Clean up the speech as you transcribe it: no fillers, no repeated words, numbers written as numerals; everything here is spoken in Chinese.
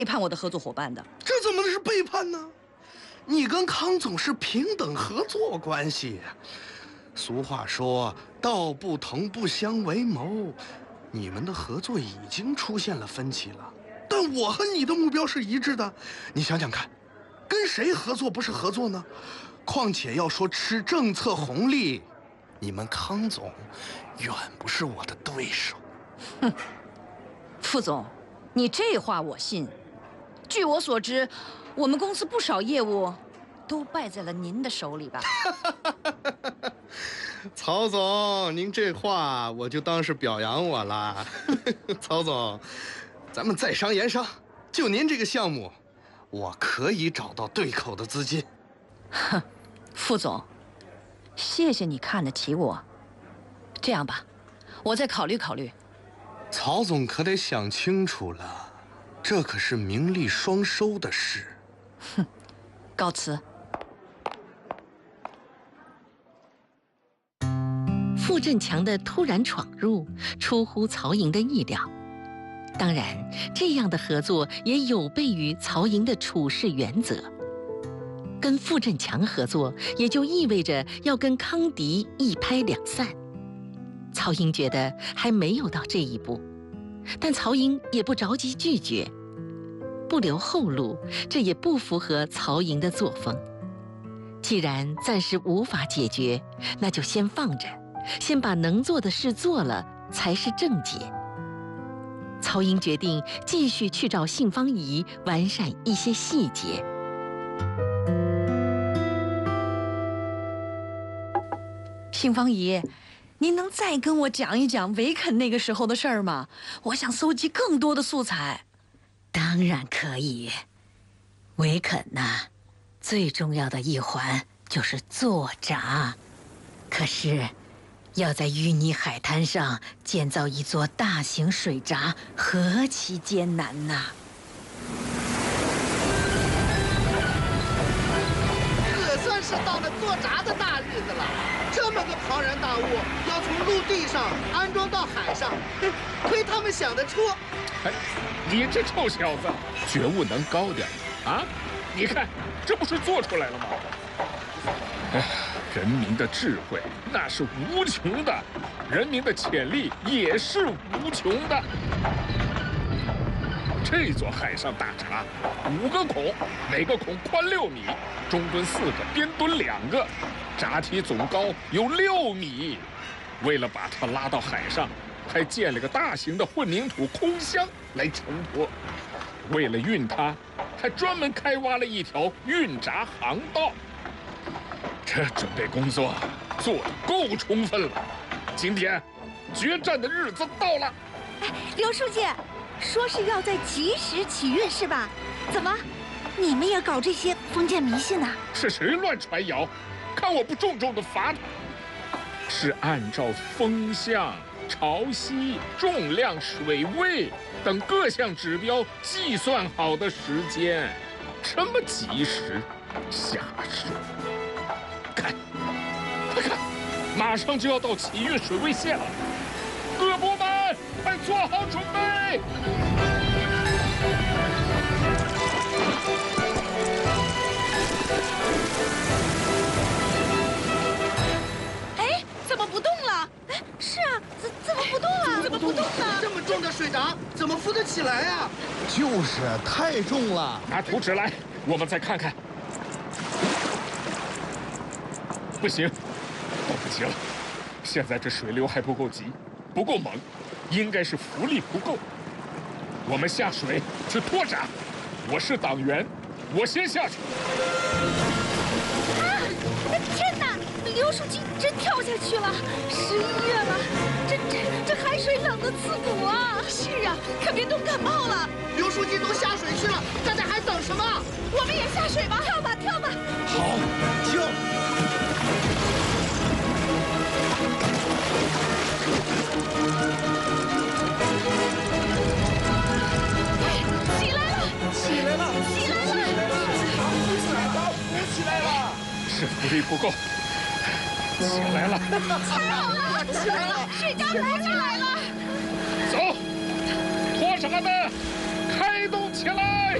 叛我的合作伙伴的。 这怎么是背叛呢？你跟康总是平等合作关系。俗话说“道不同不相为谋”，你们的合作已经出现了分歧了。但我和你的目标是一致的。你想想看，跟谁合作不是合作呢？况且要说吃政策红利，你们康总远不是我的对手。 哼，副总，你这话我信。据我所知，我们公司不少业务都败在了您的手里吧？ 曹总，您这话我就当是表扬我了。曹总，咱们在商言商，就您这个项目，我可以找到对口的资金。 哼，副总，谢谢你看得起我。这样吧，我再考虑考虑。 曹总可得想清楚了，这可是名利双收的事。 哼，告辞。 傅振强的突然闯入出乎曹莹的意料，当然，这样的合作也有悖于曹莹的处事原则。跟傅振强合作，也就意味着要跟康迪一拍两散。曹莹觉得还没有到这一步，但曹莹也不着急拒绝，不留后路，这也不符合曹莹的作风。既然暂时无法解决，那就先放着，先把能做的事做了才是正解。曹莹决定继续去找信芳宜完善一些细节。 信芳宜，您能再跟我讲一讲维肯那个时候的事儿吗？我想搜集更多的素材。 当然可以。维肯呐，最重要的一环就是做闸，可是要在淤泥海滩上建造一座大型水闸，何其艰难呐！ 可算是到了做闸的大日子了。这么个庞然大物要从陆地上安装到海上，亏他们想得出。 哎，你这臭小子，觉悟能高点啊？你看，这不是做出来了吗？哎，人民的智慧那是无穷的，人民的潜力也是无穷的。这座海上大闸，5个孔，每个孔宽6米，中墩4个，边墩2个，闸体总高有6米。为了把它拉到海上，还建了个大型的混凝土空箱来承托。为了运它，还专门开挖了一条运闸航道。这准备工作做得够充分了。今天，决战的日子到了。 哎，刘书记，说是要在及时起运是吧？怎么，你们也搞这些封建迷信呐？ 是谁乱传谣？看我不重重的罚他！是按照风向、潮汐、重量、水位等各项指标计算好的时间，什么及时，瞎说！看，快看，马上就要到起运水位线了，各部门快做好准备！ 哎，怎么不动了？哎，是啊，怎么不动了？怎么不动呢？ 这么重的水闸怎么扶得起来啊？ 就是太重了。 拿图纸来，我们再看看。不行，等不及了。现在这水流还不够急，不够猛，应该是浮力不够。我们下水去拖闸。我是党员，我先下去。 啊！天哪，刘书记真跳下去了！11月了，这海水冷得刺骨啊！是啊，可别冻感冒了。 刘书记都下水去了，大家还等什么？ 我们也下水吧，跳吧，跳吧！ 好，跳！ 起来了！ 起来了！ 起来了！ 浮起来了！ 是浮力不够，起来了！ 太好了，起来了！水闸浮起来了！ 走，拖闸们，开动起来！